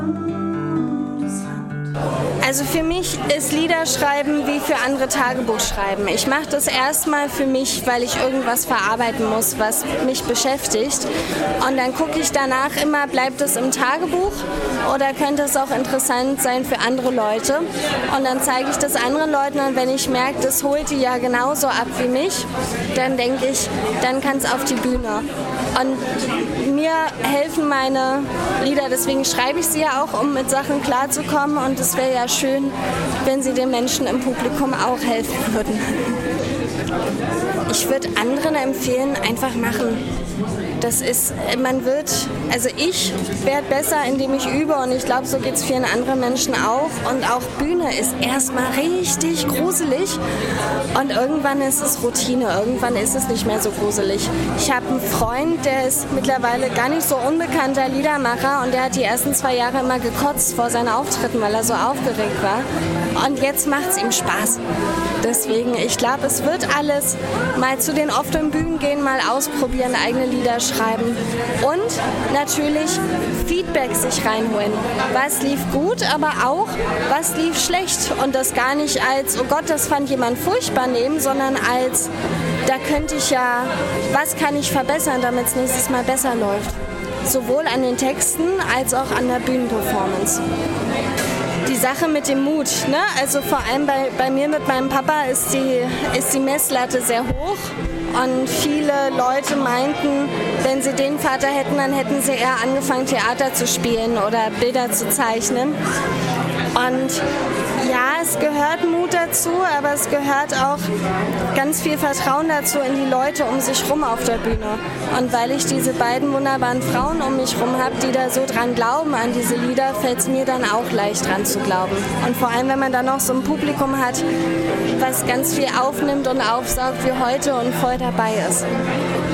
Also für mich ist Liederschreiben wie für andere Tagebuchschreiben. Ich mache das erstmal für mich, weil ich irgendwas verarbeiten muss, was mich beschäftigt. Und dann gucke ich danach immer, bleibt es im Tagebuch oder könnte es auch interessant sein für andere Leute. Und dann zeige ich das anderen Leuten und wenn ich merke, das holt die ja genauso ab wie mich, dann denke ich, dann kann es auf die Bühne. Und mir helfen meine Lieder, deswegen schreibe ich sie ja auch, um mit Sachen klarzukommen. Und es wäre ja schön, wenn sie den Menschen im Publikum auch helfen würden. Ich würde anderen empfehlen, einfach machen. Das ist, ich werde besser, indem ich übe und ich glaube, so geht es vielen anderen Menschen auch. Und auch Bühne ist erstmal richtig gruselig und irgendwann ist es Routine, irgendwann ist es nicht mehr so gruselig. Ich habe einen Freund, der ist mittlerweile gar nicht so unbekannter Liedermacher und der hat die ersten 2 Jahre immer gekotzt vor seinen Auftritten, weil er so aufgeregt war. Und jetzt macht es ihm Spaß. Deswegen, ich glaube, es wird alles mal zu den offenen Bühnen gehen, mal ausprobieren, eigene Lieder schreiben und natürlich Feedback sich reinholen. Was lief gut, aber auch, was lief schlecht und das gar nicht als, oh Gott, das fand jemand furchtbar nehmen, sondern als, da könnte ich ja, was kann ich verbessern, damit es nächstes Mal besser läuft. Sowohl an den Texten als auch an der Bühnenperformance. Die Sache mit dem Mut, ne? Also vor allem bei mir mit meinem Papa ist die Messlatte sehr hoch und viele Leute meinten, wenn sie den Vater hätten, dann hätten sie eher angefangen, Theater zu spielen oder Bilder zu zeichnen. Und ja, es gehört Mut dazu, aber es gehört auch ganz viel Vertrauen dazu in die Leute um sich rum auf der Bühne. Und weil ich diese beiden wunderbaren Frauen um mich rum habe, die da so dran glauben an diese Lieder, fällt es mir dann auch leicht dran zu glauben. Und vor allem, wenn man dann noch so ein Publikum hat, was ganz viel aufnimmt und aufsaugt wie heute und voll dabei ist.